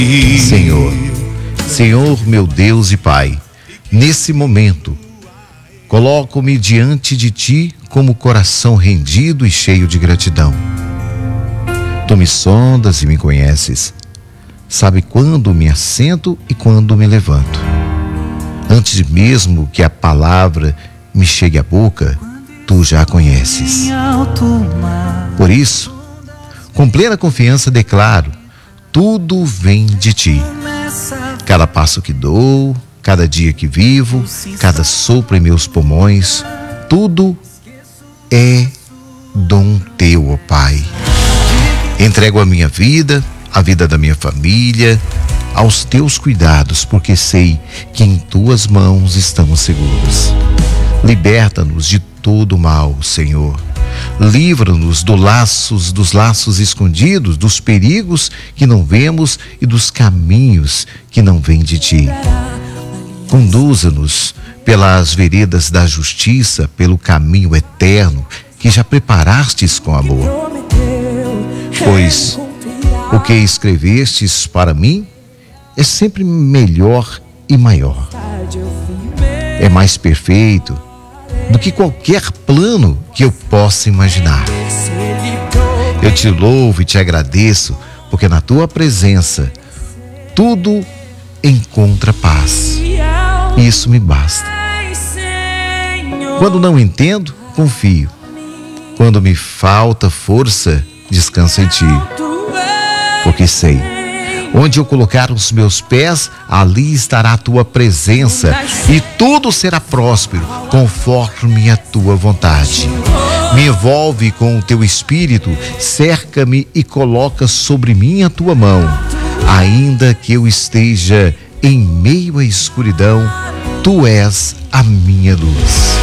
Senhor meu Deus e Pai, nesse momento, coloco-me diante de Ti como coração rendido e cheio de gratidão. Tu me sondas e me conheces. Sabe quando me assento e quando me levanto. Antes mesmo que a palavra me chegue à boca, Tu já conheces. Por isso, com plena confiança declaro, tudo vem de Ti. Cada passo que dou, cada dia que vivo, cada sopro em meus pulmões, tudo é dom Teu, ó Pai. Entrego a minha vida, a vida da minha família, aos Teus cuidados, porque sei que em Tuas mãos estamos seguros. Liberta-nos de todo mal, Senhor. Livra-nos dos laços escondidos, dos perigos que não vemos e dos caminhos que não vêm de Ti. Conduza-nos pelas veredas da justiça, pelo caminho eterno que já preparastes com amor. Pois o que escrevestes para mim é sempre melhor e maior. É mais perfeito do que qualquer plano que eu possa imaginar. Eu Te louvo e Te agradeço, porque na Tua presença tudo encontra paz. E isso me basta. Quando não entendo, confio. Quando me falta força, descanso em Ti. Porque sei, onde eu colocar os meus pés, ali estará a Tua presença e tudo será próspero, conforme a Tua vontade. Me envolve com o Teu Espírito, cerca-me e coloca sobre mim a Tua mão. Ainda que eu esteja em meio à escuridão, Tu és a minha luz.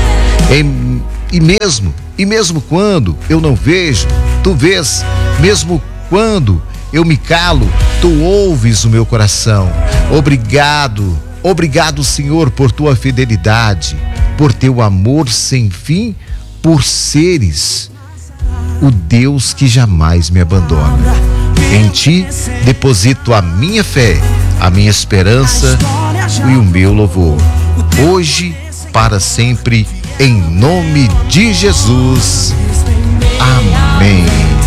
E mesmo quando eu não vejo, Tu vês. Mesmo quando eu me calo, Tu ouves o meu coração. Obrigado, Senhor, por Tua fidelidade, por Teu amor sem fim, por seres o Deus que jamais me abandona. Em Ti deposito a minha fé, a minha esperança e o meu louvor. Hoje, para sempre, em nome de Jesus. Amém.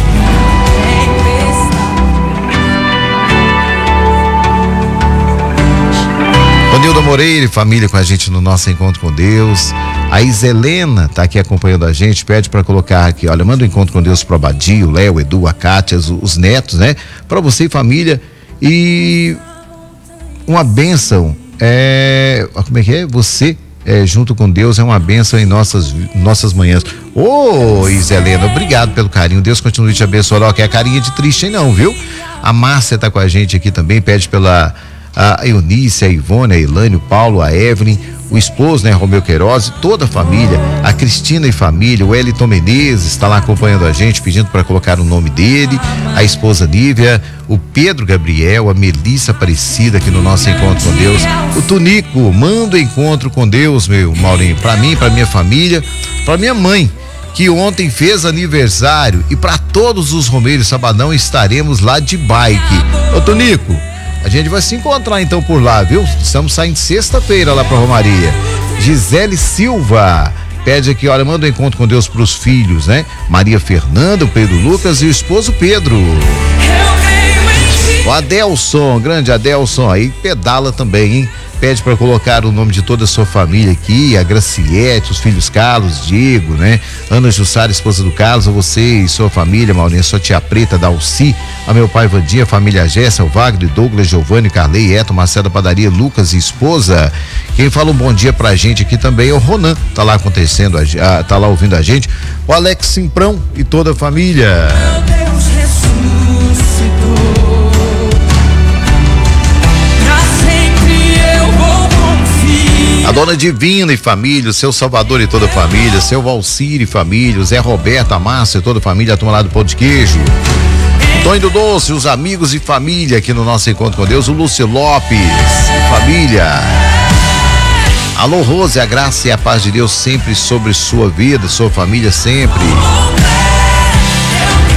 Nilda Moreira e família com a gente no nosso encontro com Deus. A Iselena tá aqui acompanhando a gente, pede para colocar aqui, olha, manda um encontro com Deus pro Abadio, o Léo, o Edu, a Kátia, os netos, né? Para você e família. E uma bênção, como é que é? Você junto com Deus é uma bênção em nossas manhãs. Ô, Iselena, obrigado pelo carinho, Deus continue te abençoando. Ó, que é carinha de triste, hein, não, viu? A Márcia tá com a gente aqui também, pede pela a Eunice, a Ivone, a Elane, o Paulo, a Evelyn, o esposo, né, Romeu Queiroz, toda a família, a Cristina e família, o Wellington Menezes está lá acompanhando a gente, pedindo para colocar o nome dele, a esposa Nívia, o Pedro Gabriel, a Melissa Aparecida aqui no nosso encontro com Deus, o Tunico, manda o encontro com Deus, meu Maurinho, para mim, para minha família, para minha mãe, que ontem fez aniversário, e para todos os Romeiros Sabadão estaremos lá de bike. Ô Tunico, a gente vai se encontrar então por lá, viu? Estamos saindo sexta-feira lá pra Romaria. Gisele Silva pede aqui, olha, manda um encontro com Deus pros filhos, né? Maria Fernanda, o Pedro Lucas e o esposo Pedro. O Adelson, grande Adelson, aí pedala também, hein? Pede para colocar o nome de toda a sua família aqui, a Graciete, os filhos Carlos, Diego, né? Ana Jussara, esposa do Carlos, a você e sua família, Maurinha, sua tia Preta, Dalci, a meu pai Vandinha, a família Jéssica, o Wagner, Douglas, Giovanni, Carlei, Eto, Marcelo da Padaria, Lucas e esposa. Quem fala um bom dia pra gente aqui também é o Ronan, tá lá acontecendo, tá lá ouvindo a gente, o Alex Simprão e toda a família. A Dona Divina e família, o seu Salvador e toda a família, seu Valcir e família, o Zé Roberto, a Márcia e toda a família, a turma lá do Pão de Queijo. Tonho do Doce, os amigos e família aqui no nosso encontro com Deus, o Lúcio Lopes, família. Alô Rose, a graça e a paz de Deus sempre sobre sua vida, sua família sempre.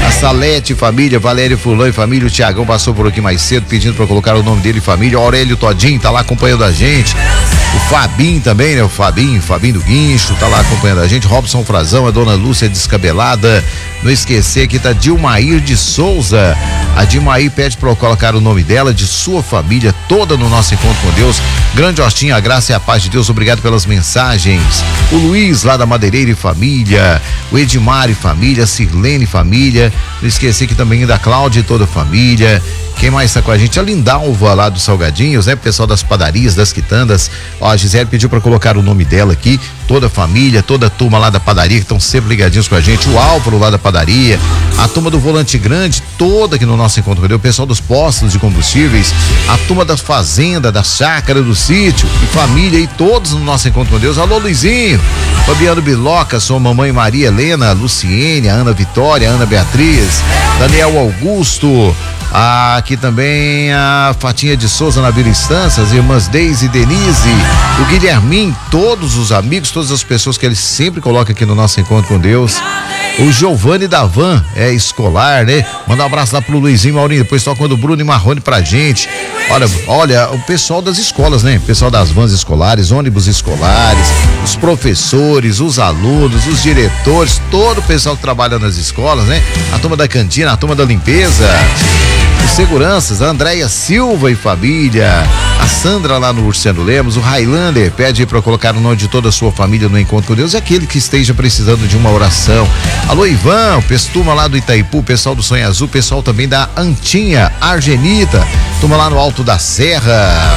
A Salete família, Valério Fulano e família, o Tiagão passou por aqui mais cedo pedindo para colocar o nome dele e família. O Aurélio Todinho tá lá acompanhando a gente. O Fabinho também, né? O Fabinho do Guincho tá lá acompanhando a gente. Robson Frazão, a dona Lúcia Descabelada. Não esquecer que tá Dilmair de Souza. A Dilmair pede para eu colocar o nome dela, de sua família toda no nosso encontro com Deus. Grande Hostinha, a graça e a paz de Deus. Obrigado pelas mensagens. O Luiz lá da Madeireira e família. O Edmar e família. Sirlene e família. Não esquecer que também da Cláudia e toda a família. Quem mais está com a gente? A Lindalva lá dos Salgadinhos, né? Pessoal das padarias, das quitandas. Ó, a Gisele pediu para colocar o nome dela aqui. Toda a família, toda a turma lá da padaria que estão sempre ligadinhos com a gente. O Álvaro lá da padaria. A turma do Volante Grande, toda aqui no nosso encontro com Deus. O pessoal dos postos de combustíveis. A turma das fazendas, da chácara, do sítio e família e todos no nosso encontro com Deus. Alô, Luizinho. Fabiano Biloca, sua mamãe Maria Helena, Luciene, a Ana Vitória, a Ana Beatriz, Daniel Augusto. Aqui também a Fatinha de Souza na Vila Instância, as irmãs Deise e Denise, o Guilhermin, todos os amigos, todas as pessoas que ele sempre coloca aqui no nosso encontro com Deus. O Giovanni da Van, escolar, né? Manda um abraço lá pro Luizinho Maurinho, depois toca do Bruno e Marrone pra gente. Olha, o pessoal das escolas, né? O pessoal das vans escolares, ônibus escolares, os professores, os alunos, os diretores, todo o pessoal que trabalha nas escolas, né? A turma da cantina, a turma da limpeza. Os seguranças, a Andréia Silva e família, a Sandra lá no Ursiano Lemos, o Highlander pede para colocar o nome de toda a sua família no encontro com Deus e aquele que esteja precisando de uma oração. Alô, Ivan, o Pestuma lá do Itaipu, o pessoal do Sonho Azul, o pessoal também da Antinha, Argenita, turma lá no Alto da Serra.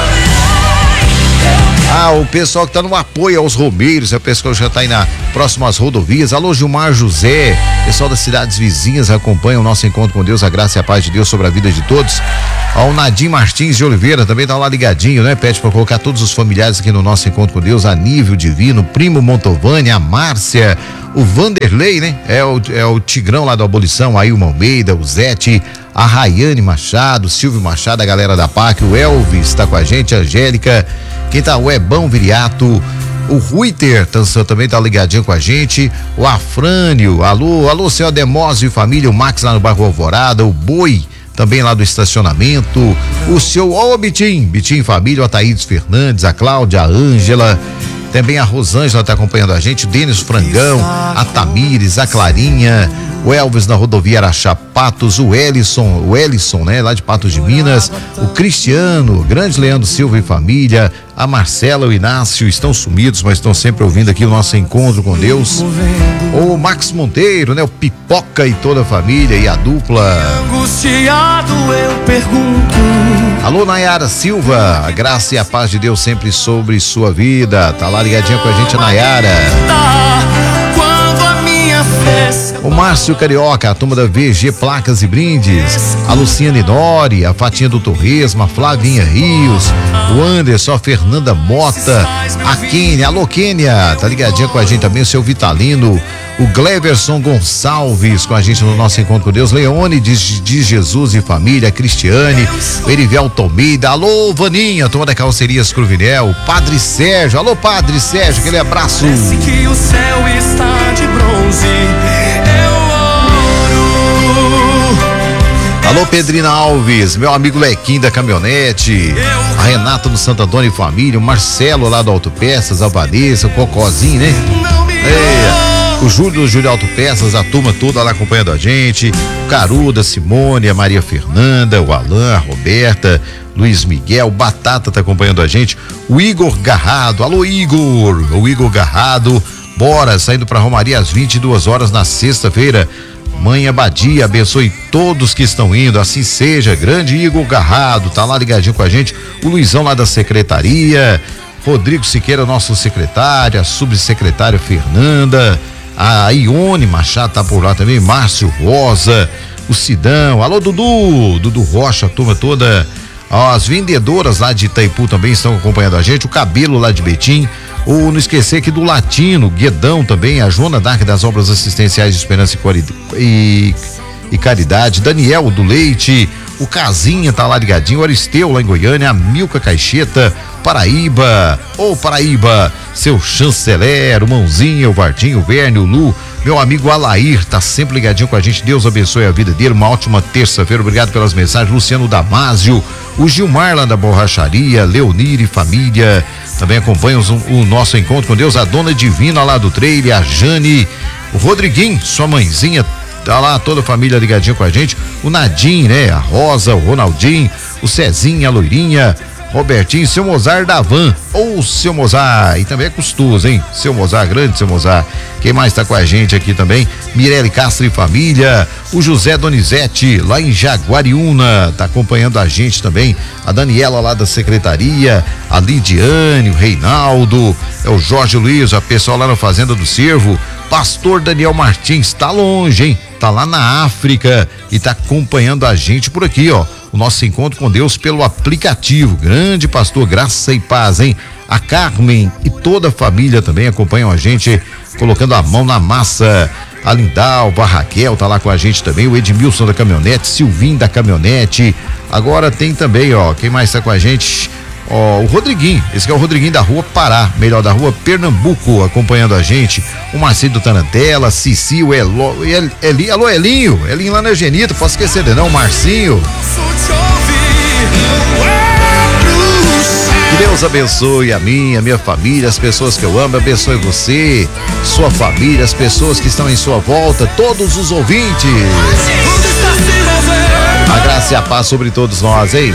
O pessoal que tá no apoio aos romeiros, o pessoal que já tá aí na próximas rodovias. Alô, Gilmar José, pessoal das cidades vizinhas acompanha o nosso encontro com Deus, a graça e a paz de Deus sobre a vida de todos. O Nadim Martins de Oliveira também tá lá ligadinho, né? Pede para colocar todos os familiares aqui no nosso encontro com Deus, a Nível Divino, Primo Montovani, a Márcia, o Vanderlei, né? É o Tigrão lá da Abolição, a Ilma Almeida, o Zete, a Rayane Machado, Silvio Machado, a galera da PAC, o Elvis tá com a gente, a Angélica, quem tá? O Ebão Viriato, o Ruiter também tá ligadinho com a gente, o Afrânio, alô, seu Demósio e família, o Max lá no bairro Alvorada, o Boi, também lá do estacionamento, o seu, Bitim família, o Ataídes Fernandes, a Cláudia, a Ângela, também a Rosângela tá acompanhando a gente, o Denis Frangão, a Tamires, a Clarinha, o Elvis na rodovia Araxá Patos, o Ellison, né, lá de Patos de Minas, o Cristiano, o grande Leandro Silva e família, a Marcela, o Inácio, estão sumidos, mas estão sempre ouvindo aqui o nosso encontro com Deus. O Max Monteiro, né, o Pipoca e toda a família e a dupla. Angustiado eu pergunto. Alô, Nayara Silva, a graça e a paz de Deus sempre sobre sua vida. Tá lá ligadinha com a gente, a Nayara. O Márcio Carioca, a turma da VG Placas e Brindes, a Luciane Nori, a Fatinha do Torresmo, a Flavinha Rios, o Anderson, a Fernanda Mota, a Kênia, alô Kênia, tá ligadinha com a gente também, o seu Vitalino, o Gleverson Gonçalves com a gente no nosso encontro com Deus, Leone de Jesus e família, Cristiane, o Erivel Almeida, alô Vaninha, turma da Carrocerias Cruvinel, o Padre Sérgio, alô Padre Sérgio, aquele abraço. Parece que o céu está de bronze, eu oro. Alô Pedrina Alves, meu amigo Lequim da caminhonete, a Renata do Santo Antônio e família, o Marcelo lá do Autopeças, a Vanessa, o Cocozinho, né? O Júlio Autopeças, a turma toda lá acompanhando a gente, o Caruda, Simone, a Maria Fernanda, o Alain, a Roberta, Luiz Miguel, Batata tá acompanhando a gente, o Igor Garrado, alô Igor, o Igor Garrado, bora, saindo pra Romaria às 22 horas na sexta-feira. Mãe Abadia, abençoe todos que estão indo, assim seja. Grande Igor Garrado, tá lá ligadinho com a gente, o Luizão lá da secretaria, Rodrigo Siqueira, nosso secretário, a subsecretária Fernanda, a Ione Machado tá por lá também, Márcio Rosa, o Sidão, alô Dudu Rocha, a turma toda, as vendedoras lá de Itaipu também estão acompanhando a gente, o Cabelo lá de Betim, ou não esquecer aqui do Latino, Guedão também, a Joana Dark das Obras Assistenciais de Esperança e Caridade, Daniel do Leite, o Casinha tá lá ligadinho, o Aristeu lá em Goiânia, a Milka Caixeta, Paraíba, ô Paraíba, seu chanceler, o Mãozinha, o Vardinho, o Verne, o Lu, meu amigo Alair, tá sempre ligadinho com a gente, Deus abençoe a vida dele, uma ótima terça-feira, obrigado pelas mensagens, Luciano Damásio, o Gilmar lá da Borracharia, Leonir e família, também acompanham o nosso encontro com Deus, a Dona Divina lá do trailer, a Jane, o Rodriguinho, sua mãezinha, tá lá toda a família ligadinha com a gente, o Nadim, né, a Rosa, o Ronaldinho, o Cezinha, a Loirinha, Robertinho, seu Mozart da Van, ou seu Mozart, e também é custoso, hein? Seu Mozart, grande seu Mozart. Quem mais tá com a gente aqui também? Mirelle Castro e família, o José Donizete, lá em Jaguariúna, tá acompanhando a gente também, a Daniela lá da secretaria, a Lidiane, o Reinaldo, é o Jorge Luiz, a pessoal lá na Fazenda do Cervo, pastor Daniel Martins, tá longe, hein? Tá lá na África e tá acompanhando a gente por aqui, ó. O nosso encontro com Deus pelo aplicativo. Grande pastor, graça e paz, hein? A Carmen e toda a família também acompanham a gente, colocando a mão na massa. A Lindalva, a Raquel tá lá com a gente também, o Edmilson da caminhonete, Silvinho da caminhonete. Agora tem também, ó, quem mais tá com a gente? Ó, o Rodriguinho, esse que é o Rodriguinho da Rua Pará, melhor da Rua Pernambuco, acompanhando a gente, o Marcelo do Tarantela, Cici, o alô Elinho lá na Genita, posso esquecer de não, o Marcinho. Que Deus abençoe a minha família, as pessoas que eu amo, abençoe você, sua família, as pessoas que estão em sua volta, todos os ouvintes. A graça e a paz sobre todos nós, hein?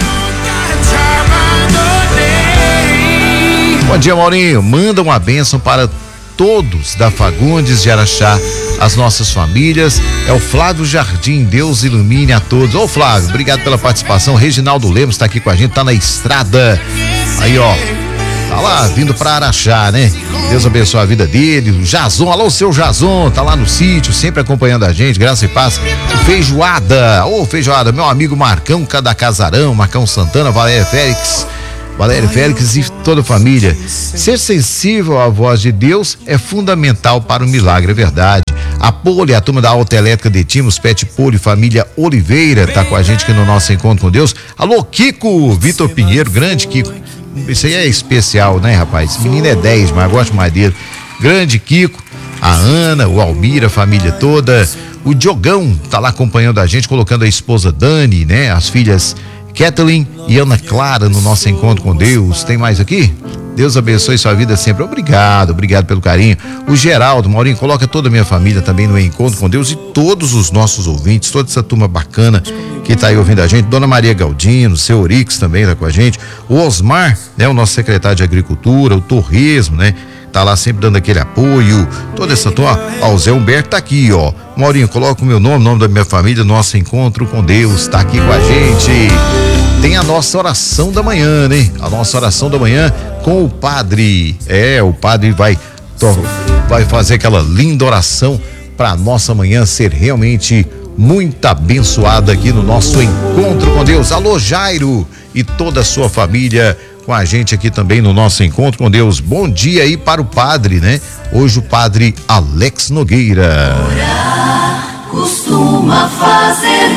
Bom dia, Maurinho. Manda uma bênção para todos da Fagundes de Araxá, as nossas famílias. É o Flávio Jardim, Deus ilumine a todos. Ô Flávio, obrigado pela participação. Reginaldo Lemos tá aqui com a gente, tá na estrada. Aí, ó, tá lá vindo pra Araxá, né? Deus abençoe a vida dele. O Jazon, alô, seu Jazon, tá lá no sítio, sempre acompanhando a gente, graça e paz. O Feijoada, ô Feijoada, meu amigo Marcão da Casarão, Marcão Santana, Valério Félix e toda a família. Ser sensível à voz de Deus é fundamental para o milagre, é verdade. A Poli, a turma da Autoelétrica de Timos, Pet Poli, família Oliveira, tá com a gente aqui no nosso encontro com Deus. Alô, Kiko, Vitor Pinheiro, grande Kiko. Isso aí é especial, né, rapaz? Esse menino é 10, mas gosto mais dele. Grande Kiko, a Ana, o Almira, a família toda. O Diogão tá lá acompanhando a gente, colocando a esposa Dani, né? As filhas Kathleen e Ana Clara no nosso encontro com Deus. Tem mais aqui? Deus abençoe sua vida sempre. Obrigado pelo carinho. O Geraldo, Maurinho, coloca toda a minha família também no encontro com Deus e todos os nossos ouvintes, toda essa turma bacana que tá aí ouvindo a gente. Dona Maria Galdino, seu Orix também tá com a gente. O Osmar, né, o nosso secretário de Agricultura, o Torresmo, né? Tá lá sempre dando aquele apoio, toda essa turma. Ó, o Zé Humberto tá aqui, ó. Maurinho, coloca o meu nome, o nome da minha família, nosso encontro com Deus, tá aqui com a gente. Tem a nossa oração da manhã, né? A nossa oração da manhã com o padre. O padre vai fazer aquela linda oração para nossa manhã ser realmente muito abençoada aqui no nosso encontro com Deus. Alô, Jairo e toda a sua família com a gente aqui também no nosso encontro com Deus. Bom dia aí para o padre, né? Hoje o padre Alex Nogueira. Orar costuma fazer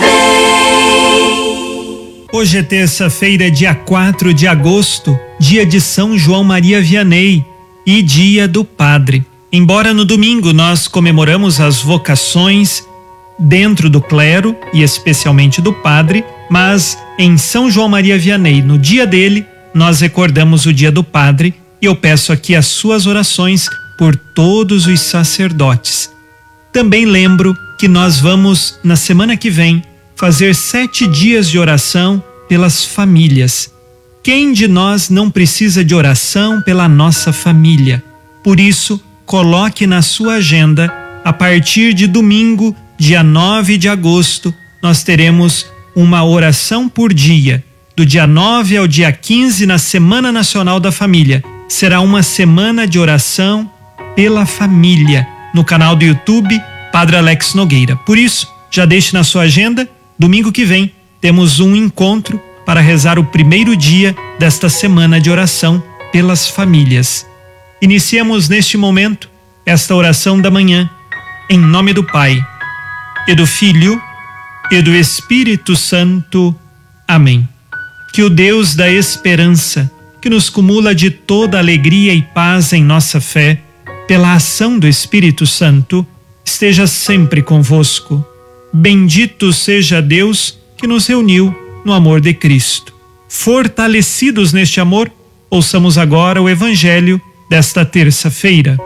bem. Hoje é terça-feira, dia 4 de agosto, dia de São João Maria Vianney e dia do Padre. Embora no domingo nós comemoramos as vocações dentro do clero e especialmente do padre, mas em São João Maria Vianney, no dia dele, nós recordamos o dia do Padre e eu peço aqui as suas orações por todos os sacerdotes. Também lembro que nós vamos, na semana que vem, fazer 7 dias de oração pelas famílias. Quem de nós não precisa de oração pela nossa família? Por isso, coloque na sua agenda, a partir de domingo, dia 9 de agosto, nós teremos uma oração por dia. Do dia 9 ao dia 15, na Semana Nacional da Família. Será uma semana de oração pela família, no canal do YouTube Padre Alex Nogueira. Por isso, já deixe na sua agenda, domingo que vem, temos um encontro para rezar o primeiro dia desta semana de oração pelas famílias. Iniciemos neste momento esta oração da manhã, em nome do Pai, e do Filho, e do Espírito Santo. Amém. Que o Deus da esperança, que nos cumula de toda alegria e paz em nossa fé, pela ação do Espírito Santo, esteja sempre convosco. Bendito seja Deus que nos reuniu no amor de Cristo. Fortalecidos neste amor, ouçamos agora o Evangelho desta terça-feira.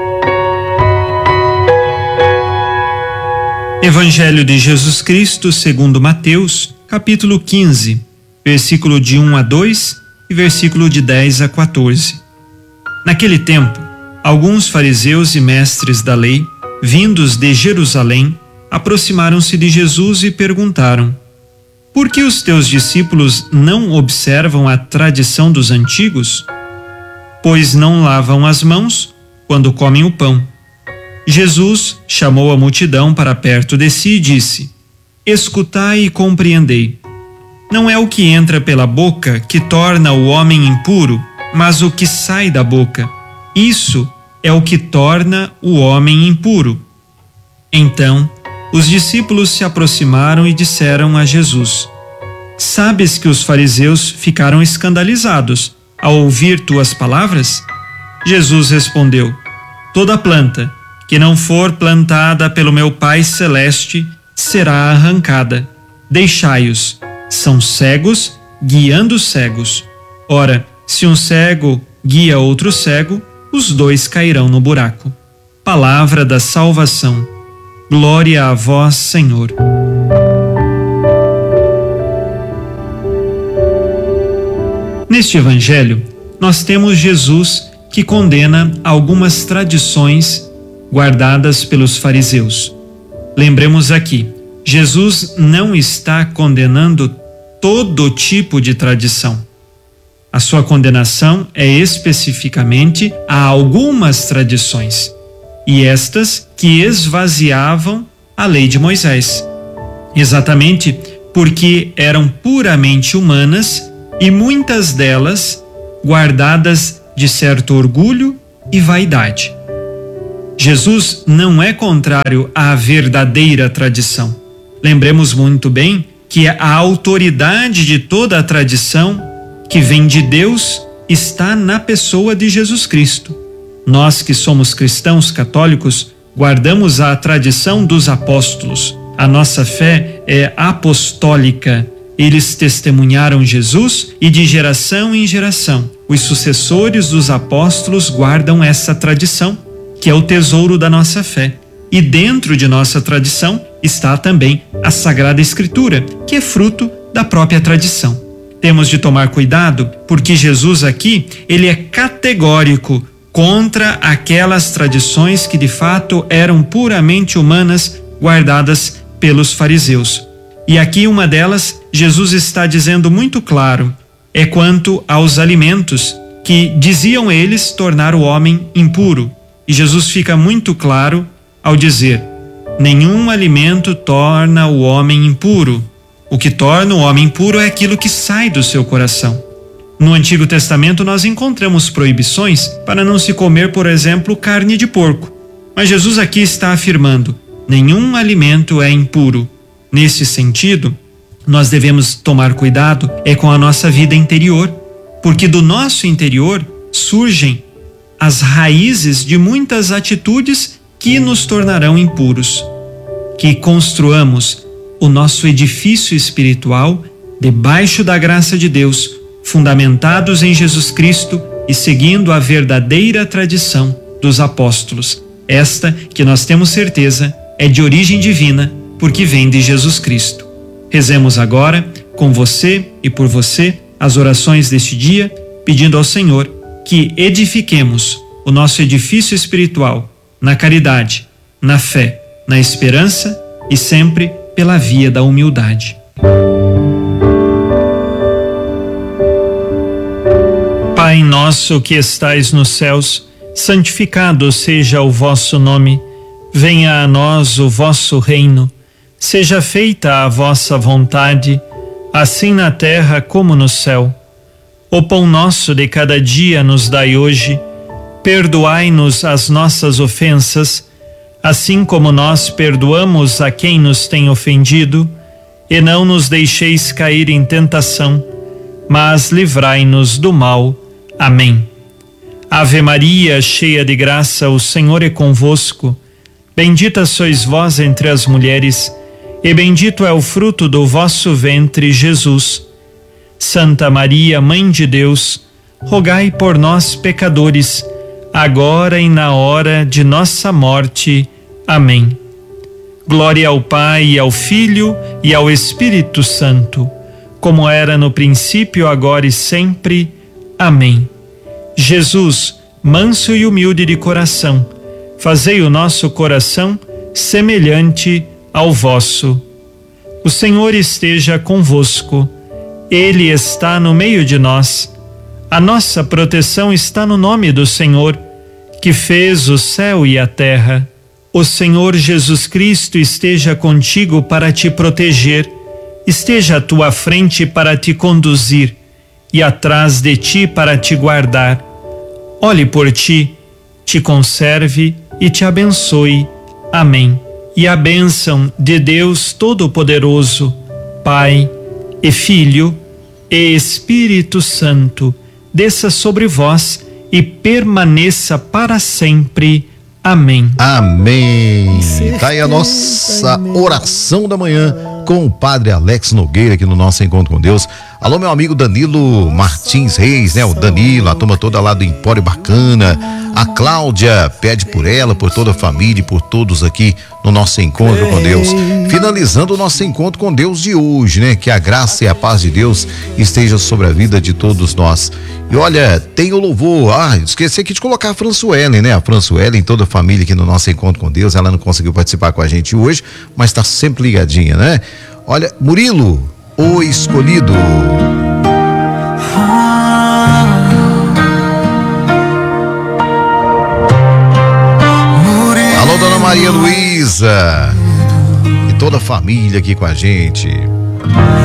Evangelho de Jesus Cristo segundo Mateus, capítulo 15, versículo de 1 a 2 e versículo de 10 a 14. Naquele tempo, alguns fariseus e mestres da lei, vindos de Jerusalém, aproximaram-se de Jesus e perguntaram: por que os teus discípulos não observam a tradição dos antigos? Pois não lavam as mãos quando comem o pão. Jesus chamou a multidão para perto de si e disse: escutai e compreendei. Não é o que entra pela boca que torna o homem impuro, mas o que sai da boca. Isso é o que torna o homem impuro. Então, os discípulos se aproximaram e disseram a Jesus: sabes que os fariseus ficaram escandalizados ao ouvir tuas palavras? Jesus respondeu: toda planta que não for plantada pelo meu Pai Celeste será arrancada. Deixai-os, são cegos guiando cegos. Ora, se um cego guia outro cego, os dois cairão no buraco. Palavra da salvação. Glória a vós, Senhor. Neste Evangelho, nós temos Jesus que condena algumas tradições guardadas pelos fariseus. Lembremos aqui, Jesus não está condenando todo tipo de tradição. A sua condenação é especificamente a algumas tradições, e estas que esvaziavam a lei de Moisés, exatamente porque eram puramente humanas e muitas delas guardadas de certo orgulho e vaidade. Jesus não é contrário à verdadeira tradição. Lembremos muito bem que a autoridade de toda a tradição que vem de Deus está na pessoa de Jesus Cristo. Nós que somos cristãos católicos guardamos a tradição dos apóstolos. A nossa fé é apostólica. Eles testemunharam Jesus e de geração em geração os sucessores dos apóstolos guardam essa tradição, que é o tesouro da nossa fé. E dentro de nossa tradição está também a Sagrada Escritura, que é fruto da própria tradição. Temos de tomar cuidado, porque Jesus aqui, ele é categórico contra aquelas tradições que de fato eram puramente humanas, guardadas pelos fariseus. E aqui uma delas, Jesus está dizendo muito claro, é quanto aos alimentos que diziam eles tornar o homem impuro. E Jesus fica muito claro ao dizer: nenhum alimento torna o homem impuro. O que torna o homem impuro é aquilo que sai do seu coração. No Antigo Testamento nós encontramos proibições para não se comer, por exemplo, carne de porco. Mas Jesus aqui está afirmando: nenhum alimento é impuro. Nesse sentido, nós devemos tomar cuidado com a nossa vida interior, porque do nosso interior surgem as raízes de muitas atitudes que nos tornarão impuros. Que construamos o nosso edifício espiritual debaixo da graça de Deus, fundamentados em Jesus Cristo e seguindo a verdadeira tradição dos apóstolos. Esta, que nós temos certeza, é de origem divina, porque vem de Jesus Cristo. Rezemos agora, com você e por você, as orações deste dia, pedindo ao Senhor que edifiquemos o nosso edifício espiritual na caridade, na fé, na esperança e sempre pela via da humildade. Pai nosso que estais nos céus, santificado seja o vosso nome. Venha a nós o vosso reino. Seja feita a vossa vontade, assim na terra como no céu. O pão nosso de cada dia nos dai hoje. Perdoai-nos as nossas ofensas, assim como nós perdoamos a quem nos tem ofendido, e não nos deixeis cair em tentação, mas livrai-nos do mal. Amém. Ave Maria, cheia de graça, o Senhor é convosco. Bendita sois vós entre as mulheres, e bendito é o fruto do vosso ventre, Jesus. Santa Maria, Mãe de Deus, rogai por nós, pecadores, agora e na hora de nossa morte. Amém. Glória ao Pai, e ao Filho e ao Espírito Santo, como era no princípio, agora e sempre. Amém. Jesus, manso e humilde de coração, fazei o nosso coração semelhante ao vosso. O Senhor esteja convosco. Ele está no meio de nós. A nossa proteção está no nome do Senhor, que fez o céu e a terra. O Senhor Jesus Cristo esteja contigo para te proteger, esteja à tua frente para te conduzir e atrás de ti para te guardar. Olhe por ti, te conserve e te abençoe. Amém. E a bênção de Deus Todo-Poderoso, Pai e Filho e Espírito Santo, desça sobre vós e permaneça para sempre. Amém. Amém. Tá aí a nossa oração da manhã com o Padre Alex Nogueira aqui no nosso Encontro com Deus. Alô, meu amigo Danilo Martins Reis, né? O Danilo, a turma toda lá do Empório Bacana. A Cláudia pede por ela, por toda a família e por todos aqui no nosso Encontro com Deus. Finalizando o nosso Encontro com Deus de hoje, né? Que a graça e a paz de Deus esteja sobre a vida de todos nós. E olha, tem o louvor. Esqueci aqui de colocar a Françoelen, né? A Françoelen, toda a família aqui no nosso Encontro com Deus. Ela não conseguiu participar com a gente hoje, mas tá sempre ligadinha, né? Olha, Murilo, o escolhido. Alô, dona Maria Luísa e toda a família aqui com a gente.